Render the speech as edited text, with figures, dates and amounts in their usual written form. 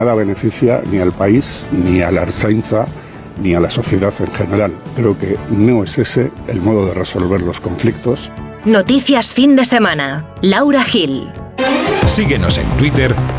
Nada beneficia ni al país, ni a la Ertzaintza, ni a la sociedad en general. Creo que no es ese el modo de resolver los conflictos. Noticias fin de semana. Laura Gil. Síguenos en Twitter